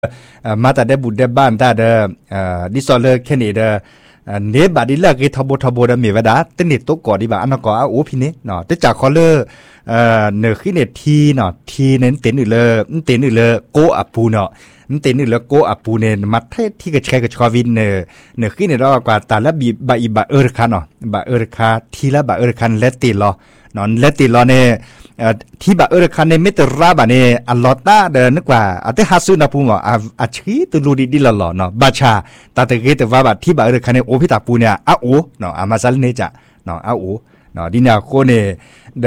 มาแต่ได้บุญได้บ้านแต่เดดิสอเลอร์แค่นี้เดเนบาดิเลกทบทบดมีเวดาตั้งนิดตัวก่อนดีบ่าอันนั้นก็โอ้พี่นี่เนาะแต่จากคอเลอร์เนื้อขี้เนทีเนาะทีเน้นเต็นอื่นเลยเต็นอื่นเลยโกอัปูเนาะเต็นอื่นเลยโกอัปูเนี่ยมัดให้ที่กระชายกระชอวินเนื้อขี้เนี่ยเรากว่าตาละบีบาอีบาเออร์คาเนาะบาเออร์คาทีละบาเออร์คันเลตติลอนอนเลตติลอเนี่ยที่บาเออร์คันเนี่ยไม่ตราบาเนี่ยอัลลอตาเดินนึกว่าอาทิตย์ฮัสซุนปูมอาชีตุลูดีละหล่อเนาะบาชาตาตะเกตว่าบาที่บาเออร์คันเนี่ยโอพิตาปูเนี่ยอาโอเนาะอามาซัลเนจ่าเนาะอาโอเนาะดินาโคเนี่ยเด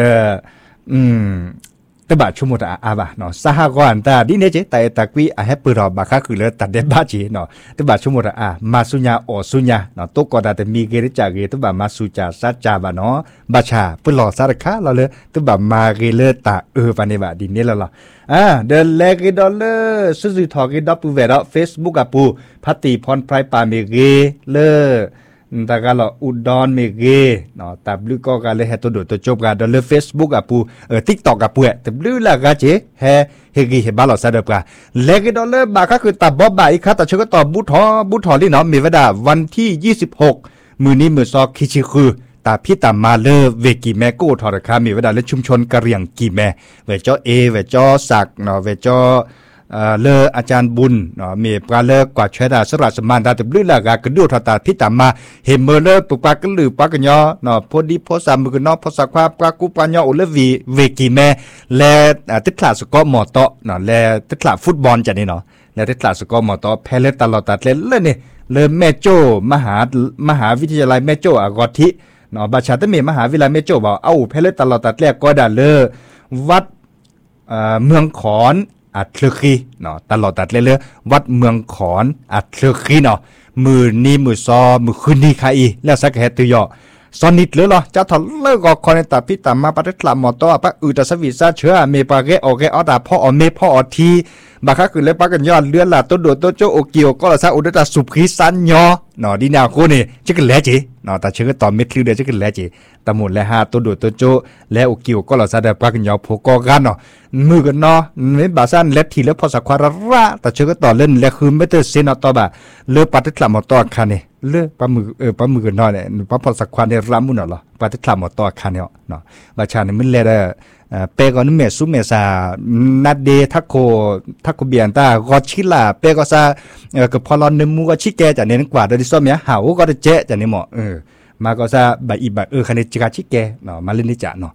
ตบะชั่วโมงอาบะเนาะสหกรณ์ตาดิเนเจแต่ตะกี้อาเฮปรอบาค่ะคือเลยตัดเดบาจีเนาะตบะชั่วโมงมาสุญญาอสุญญาเนาะตกกอดาแต่มีเกริจากเกตบะมาสุจาสัจจาบะเนาะบาชาปุหล่อสารคาเราเลยตบะมาเกเลตาปานเนบะดินเนี่ยละเดลเลกดอลเลอร์สุทอกิดอปูเวรเฟซบุ๊กปูพัตติพรไพรปาเมเกเลตากาลอุดรเมเกเนาะแต่บลูก็การเลยให้ตัวโดดตัวจบกันดอลเลอร์เฟซบุ๊กปูTikTok ปูแต่บลูละก็เจเฮกีเฮบาลอซาเดปกาเลกดอลเลอร์บาก็คือตับบอบอีกครับแต่เชื่อก็ตอบบุทอลี่เนาะมีเวลาวันที่26มื้อนี้มื้อซอกคิชิคือตาพี่ตามาเลเวกิแมโกทอร์คามีเวลาและชุมชนกะเหรี่ยงกีแมเวจอเวจอสักเนาะเวจอเลออาจารย์บุญเนาะมีปลาเลกว่าเชดาสระสมานดาตบลือละกากระดูทอตาพี่ตามาเฮมเมอร์เลปุปากะลือปากะญอเนาะพอดีพอสามมือเนาะพอสักว่าปากุปะญอโอเลวีเวกิแมและติดคลาสก็หมอตอเนาะและติดคลาฟุตบอลจังนี่เนาะและติดคลาสก็หมอตอแพเลตลอดตัดเลยนี่เลแม่โจ้มหาวิทยาลัยแม่โจ้อากอทิเนาะบาชาตเมมหาวิทยาลัยแม่โจ้บอกเอาแพเลตลอดตัดแรกก็ได้เลยวัดเมืองขอนอัดเลคีเนาะตลอดตัดเลยวัดเมืองขอนอัดเลคีเนาะมือนี้มือซอมือคืนนี้ใครแล้วสักแห่ตัวยอสอนนิดเลยเหรอจะถอดเลิกออกคอนตาพิตามาปฏิทลามอตอปะอุตสวิซาเชื่อเมปาเกอเกอตาพ่ออเมพ่ออทีบาค่ะคือเลยปากันยอดเลือนละต้นโดดต้นโจโอเกียวก็ละซาอุดตาสุขีสันยอเนาะดีนาโคนี่จะกันแล้วจีเนาะแต่เชื่อตอนเม็ดคือเดียวจะกันแล้วจีตะหมดและ5ต้นโดดต้นโจและโอเกียวก็ละซาได้ปากันยอโพกอกันเนาะมือกันเนาะเม็ดบาซันเล็บทีแล้วพอสักควาระแต่เชื่อต่อเล่นและคือไม่เตอร์เซนอตอบะเลือปฏิทลามอตอคันนี่เลือปลามือกันน้อยเนี่ยปลาพอสักควานเนี่ยรามุนเนาะปฏิทลามอตอคันเนาะบาชานี่มันเลยเปก็นเมซุเมซานัดเดทักโคเบียนตากอชิลาเปก็ซากับพอลอนนึมูก็ชิแกจากนี้กว่าโดยที่ซ้อมเนี่ยหาวก็จะเจ๊จากนี้หมอมาก็ซาบะอีบะคันจิกาชิแกเนาะมาเล่นนี่จ้ะเนาะ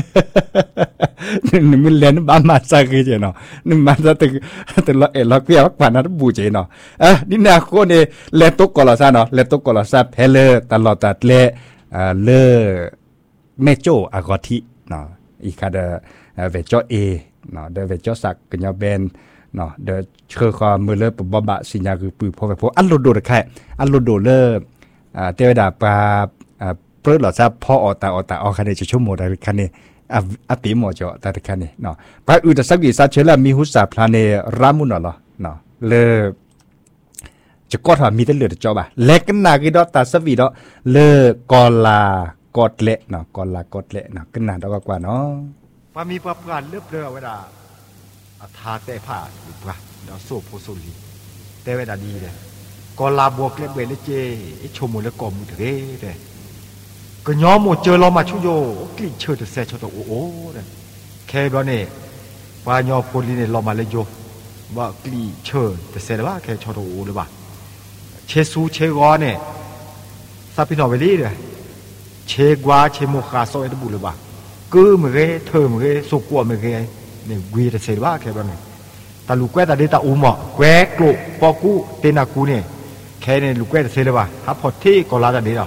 นึมันเล่นบ้ามาซาคือเจเนาะนึมาซาตึละล็อกเปียกว่านั้นบูเจเนาะนี่นาโคเนี่ยเลตกกอลาซาเนาะเลตกกอลาซาเพเลตลอดตัดเลเมโจอากอทิเนาะอีกคาเดเวจอเนาะเดเวจอสักกัญญาเบนเนาะเดเชื่อความมือเลปบบะสิญญาคือปืนพอไปพออัลโลโดแค่อัลโลโดเลเทวดาปลาเปิดหลอดซาพ่อออคันนี้จะชั่วโมงแต่คันนี้ปีหมอจอแต่คันนี้เนาะปลาอุตสักกิสัเชล่ามีหุสาพลาเนรามุนเนาะเลจะกอดหามีแต่เหลือจอบะเล็กนากิดอตาสวีดอเลกอลากอดเละเนาะกอลากอดเละเนาะขึ้นหนาดอกกว่าเนาะพอมีประการเลือบเรือเวลาทาแต่ผ้าหรือว่าเดี๋ยวโซ่โพสุลีแต่เวลาดีเลยกอลาบวกเล็บเวลเจชมมูลกอมเถเลยก็ย้อมหมดเจอเรามาชุโยกลิ่นเชิดเสชดโอ้เลยแค่แบบนี้ว่าย้อมโพลีเนี่ยเรามาเลยโยว่ากลิ่นเชิดแต่เสร็จว่าแค่ชดโอ้หรือเปล่าเชซูเชกอเนี่ยซาพิโนเวลีเลยเชกวาเชโมคาโซเอตบุหรือเปล่าcứ mười cái thơ mười cái sụp của mười cái này quy là xài ba cái đó này ta lục quét ta đi ta mỏ quét lộ po cú tên là cú này cái này lục quét là xài ba hấp hot thi còn là gì đó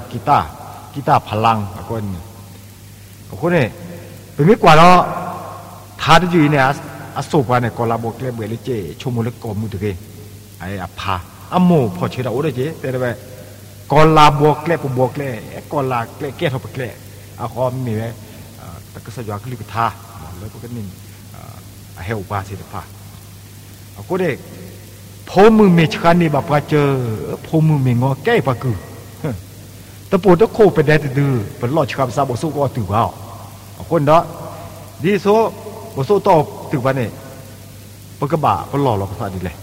guitar พลังคนนี้เป็นมิกว่าเนาะท่าที่อยู่เนี่ยสุปเนี่ยก็ลาบกเล็บเบลเจชมมุลกอมุตเกไอ้อภาอโมพอเชื่อเราได้เจแต่แบบก็ลาบกเล็บบกเล็บก็ลาเล็บแก้ทบเล็บเอาคอมมีไหมแต่ก็สยามก็ลิบท่าแล้วก็นิ่งเฮลบาสิทธาก็เด็กพอมือเมชกันนี่แบบว่าเจอพอมือเมงอแก้ปะคือแต่ปวดตะโคเป็นแดดดื้อเป็นหลอดชามซาบสู้ก็ตื่นว่าคนเนาะดีโซ่บสู้ต่อตื่นวันนี้ปกบะเป็นหล่อหลอกซาดีเลย